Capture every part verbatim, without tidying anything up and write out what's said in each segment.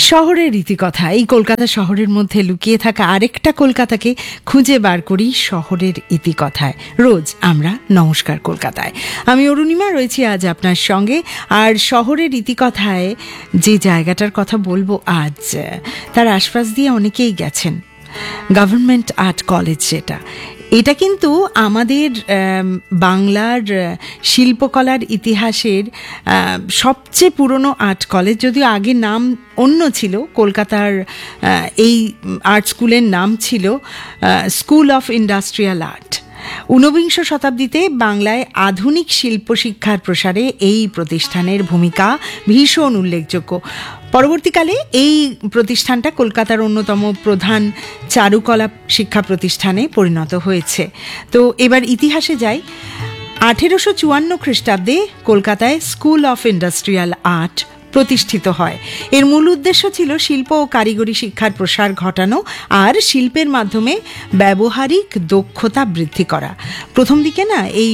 শহরের ইতিকথা। এই কলকাতা শহরের মধ্যে লুকিয়ে থাকা আরেকটা কলকাতাকে খুঁজে বার করি শহরের ইতিকথায়। রোজ আমরা নমস্কার কলকাতায়। আমি অরুণিমা রয়েছি আজ আপনার সঙ্গে। আর শহরের ইতিকথায় যে জায়গাটার কথা বলবো আজ, তার আশপাশ দিয়ে অনেকেই গেছেন। গভর্নমেন্ট আর্ট কলেজ, যেটা এটা কিন্তু আমাদের বাংলার শিল্পকলার ইতিহাসের সবচেয়ে পুরনো আর্ট কলেজ। যদিও আগে নাম অন্য ছিল, কলকাতার এই আর্ট স্কুলের নাম ছিল স্কুল অফ ইন্ডাস্ট্রিয়াল আর্ট। ঊনবিংশ শতাব্দীতে বাংলায় আধুনিক শিল্প শিক্ষার প্রসারে এই প্রতিষ্ঠানের ভূমিকা ভীষণ উল্লেখযোগ্য। পরবর্তীকালে এই প্রতিষ্ঠানটা কলকাতার অন্যতম প্রধান চারুকলা শিক্ষা প্রতিষ্ঠানে পরিণত হয়েছে। তো এবার ইতিহাসে যাই। আঠেরোশো চুয়ান্ন খ্রিস্টাব্দে কলকাতায় স্কুল অফ ইন্ডাস্ট্রিয়াল আর্ট প্রতিষ্ঠিত হয়। এর মূল উদ্দেশ্য ছিল শিল্প ও কারিগরি শিক্ষার প্রসার ঘটানো আর শিল্পের মাধ্যমে ব্যবহারিক দক্ষতা বৃদ্ধি করা। প্রথম দিকে না এই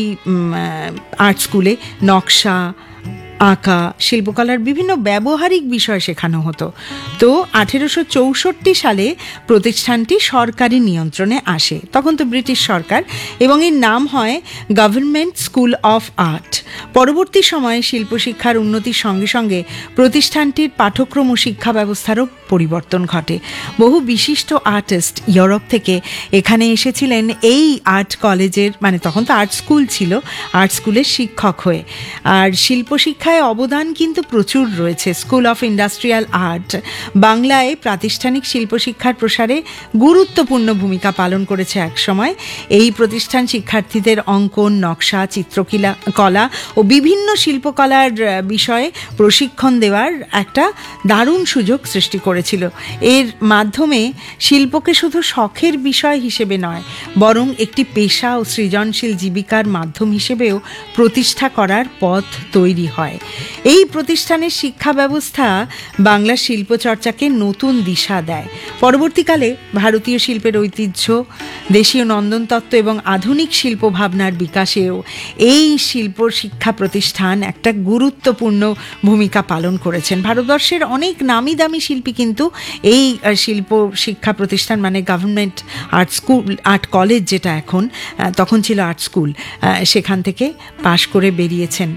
আর্ট স্কুলে নকশা, আঁকা, শিল্পকলার বিভিন্ন ব্যবহারিক বিষয় শেখানো হতো। তো আঠেরোশো চৌষট্টি সালে প্রতিষ্ঠানটি সরকারি নিয়ন্ত্রণে আসে, তখন তো ব্রিটিশ সরকার, এবং এর নাম হয় গভর্নমেন্ট স্কুল অফ আর্ট। পরবর্তী সময়ে শিল্প শিক্ষার উন্নতির সঙ্গে সঙ্গে প্রতিষ্ঠানটির পাঠ্যক্রম ও শিক্ষা ব্যবস্থারও পরিবর্তন ঘটে। বহু বিশিষ্ট আর্টিস্ট ইউরোপ থেকে এখানে এসেছিলেন এই আর্ট কলেজের, মানে তখন তো আর্ট স্কুল ছিল, আর্ট স্কুলের শিক্ষক হয়ে। আর শিল্প শিক্ষায় অবদান কিন্তু প্রচুর রয়েছে। স্কুল অফ ইন্ডাস্ট্রিয়াল আর্ট বাংলায় প্রাতিষ্ঠানিক শিল্প শিক্ষার প্রসারে গুরুত্বপূর্ণ ভূমিকা পালন করেছে একসময়। এই প্রতিষ্ঠান শিক্ষার্থীদের অঙ্কন, নকশা, চিত্রকলা কলা ও বিভিন্ন শিল্পকলার বিষয়ে প্রশিক্ষণ দেওয়ার একটা দারুণ সুযোগ সৃষ্টি করেছিল। এর মাধ্যমে শিল্পকে শুধু শখের বিষয় হিসেবে নয়, বরং একটি পেশা ও সৃজনশীল জীবিকার মাধ্যম হিসেবেও প্রতিষ্ঠা করার পথ তৈরি হয়। এই প্রতিষ্ঠানের শিক্ষা ব্যবস্থা বাংলা শিল্প চর্চাকে নতুন দিশা দেয়। পরবর্তীকালে ভারতীয় শিল্পের ঐতিহ্য, দেশীয় নন্দনতত্ত্ব এবং আধুনিক শিল্প ভাবনার বিকাশেও এই শিল্প শিক্ষা প্রতিষ্ঠান একটা গুরুত্বপূর্ণ ভূমিকা পালন করেছেন। ভারতবর্ষের অনেক নামি দামি শিল্পী কিন্তু এই শিল্প শিক্ষা প্রতিষ্ঠান, মানে government art school art college যেটা এখন, তখন ছিল আর্ট স্কুল, সেখান থেকে পাশ করে বেরিয়েছেন।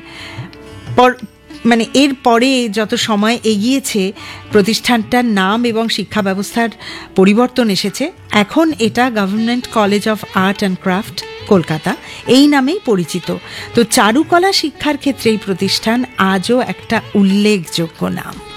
পর মানে এর পরে যত সময় এগিয়েছে, প্রতিষ্ঠানটার নাম এবং শিক্ষা ব্যবস্থার পরিবর্তন এসেছে। এখন এটা government college of art and craft Kolkata এই নামেই পরিচিত। তো চারুকলা শিক্ষার ক্ষেত্রে এই প্রতিষ্ঠান আজও একটা উল্লেখযোগ্য নাম।